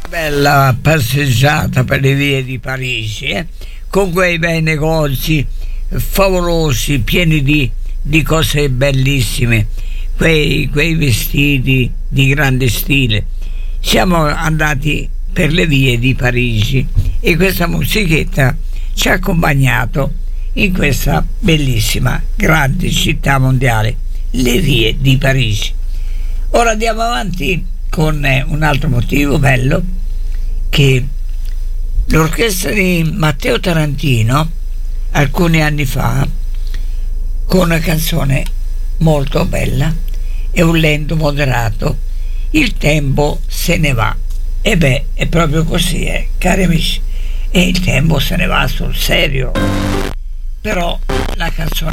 Bella passeggiata per le vie di Parigi, con quei bei negozi favolosi, pieni di cose bellissime, quei vestiti di grande stile. Siamo andati per le vie di Parigi e questa musichetta ci ha accompagnato in questa bellissima grande città mondiale, le vie di Parigi. Ora andiamo avanti con un altro motivo bello, che l'orchestra di Matteo Tarantino alcuni anni fa, con una canzone molto bella e un lento moderato, Il tempo se ne va. E beh, è proprio così, cari amici, e il tempo se ne va sul serio. Però la canzone